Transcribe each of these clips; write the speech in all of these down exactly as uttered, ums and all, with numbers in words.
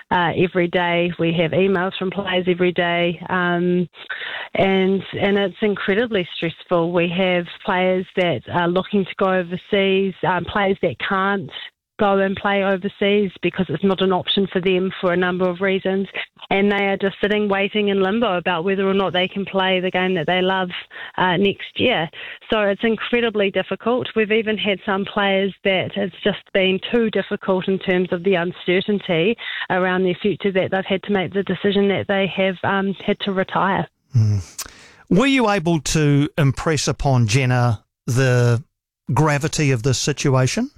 uh, every day. We have emails from players every day, um, and and it's incredibly stressful. We have players that are looking to go overseas, um, players that can't go and play overseas because it's not an option for them for a number of reasons, and they are just sitting waiting in limbo about whether or not they can play the game that they love uh, next year. So it's incredibly difficult. We've even had some players that it's just been too difficult in terms of the uncertainty around their future that they've had to make the decision that they have um, had to retire. Mm. Were you able to impress upon Jenna the gravity of this situation?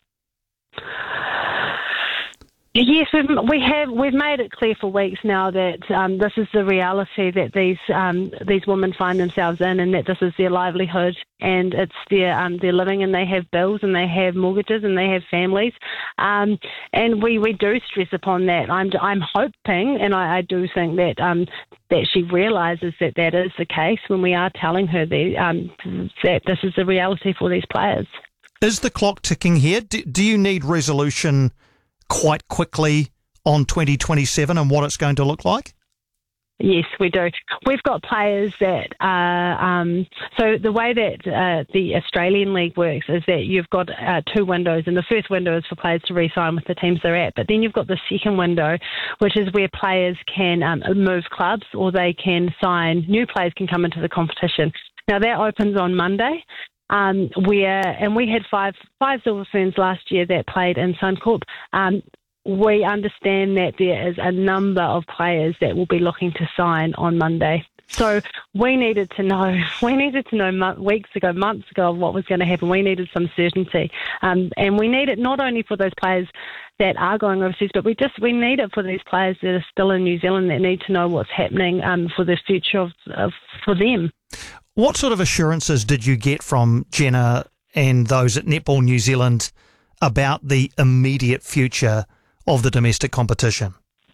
Yes, we've, we have. We've made it clear for weeks now that um, this is the reality that these um, these women find themselves in, and that this is their livelihood, and it's their um, their living, and they have bills, and they have mortgages, and they have families, um, and we, we do stress upon that. I'm I'm hoping, and I, I do think that um, that she realises that that is the case when we are telling her the, um, that this is the reality for these players. Is the clock ticking here? Do, do you need resolution quite quickly on twenty twenty-seven and what it's going to look like? Yes, we do. We've got players that are, um, so the way that uh, the Australian League works is that you've got uh, two windows, and the first window is for players to re-sign with the teams they're at, but then you've got the second window, which is where players can um, move clubs, or they can sign, new players can come into the competition. Now that opens on Monday. Um, where and we had five five Silver Ferns last year that played in Suncorp. Um, we understand that there is a number of players that will be looking to sign on Monday. So we needed to know. We needed to know mo- weeks ago, months ago, what was going to happen. We needed some certainty, um, and we need it not only for those players that are going overseas, but we just we need it for these players that are still in New Zealand that need to know what's happening um, for the future of, of for them. What sort of assurances did you get from Jenna and those at Netball New Zealand about the immediate future of the domestic competition?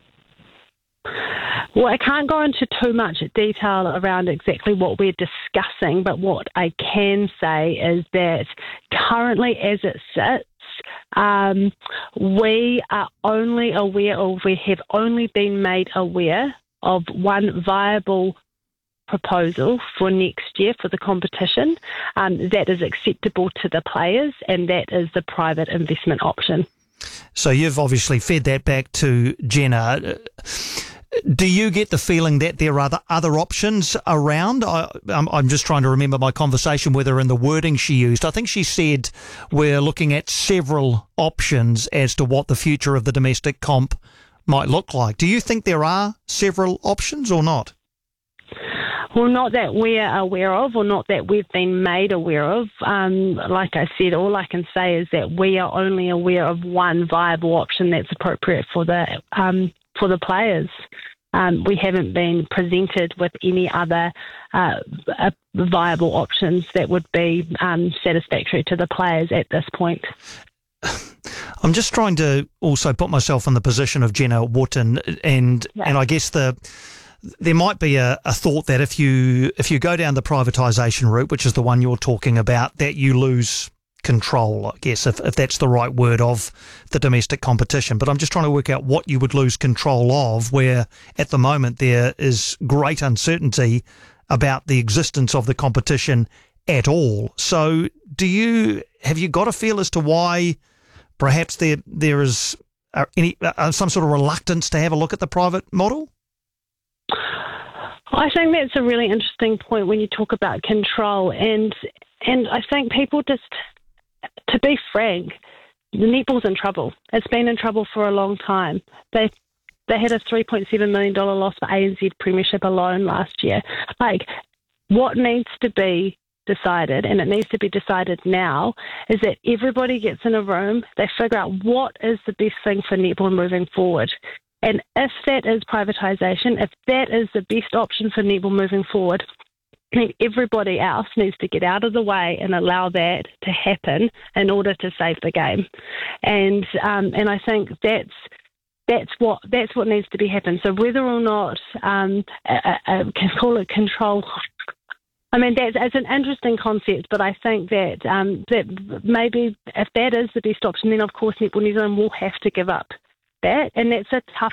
Well, I can't go into too much detail around exactly what we're discussing, but what I can say is that currently as it sits, um, we are only aware, or we have only been made aware of one viable proposal for next year for the competition um, that is acceptable to the players, and that is the private investment option. So you've obviously fed that back to Jenna. Do you get the feeling that there are other options around? I, I'm, I'm just trying to remember my conversation with her and the wording she used. I think she said we're looking at several options as to what the future of the domestic comp might look like. Do you think there are several options or not? Well, not that we're aware of, or not that we've been made aware of. Um, like I said, all I can say is that we are only aware of one viable option that's appropriate for the um, for the players. Um, we haven't been presented with any other uh, uh, viable options that would be um, satisfactory to the players at this point. I'm just trying to also put myself in the position of Jenna Wootton, and yeah. and I guess the. There might be a, a thought that if you if you go down the privatisation route, which is the one you're talking about, that you lose control, I guess, if, if that's the right word, of the domestic competition. But I'm just trying to work out what you would lose control of, where at the moment there is great uncertainty about the existence of the competition at all. So do you have you got a feel as to why perhaps there there is uh, any uh, some sort of reluctance to have a look at the private model? I think that's a really interesting point when you talk about control, and and I think people just, to be frank, the netball's in trouble. It's been in trouble for a long time. They they had a three point seven million dollars loss for A N Z Premiership alone last year. Like, what needs to be decided, and it needs to be decided now, is that everybody gets in a room, they figure out what is the best thing for netball moving forward. And if that is privatisation, if that is the best option for netball moving forward, then everybody else needs to get out of the way and allow that to happen in order to save the game. And um, and I think that's that's what that's what needs to be happen. So whether or not um, I, I can call it control. I mean, that's it's an interesting concept, but I think that um, that maybe if that is the best option, then of course Netball New Zealand will have to give up that, and that's a tough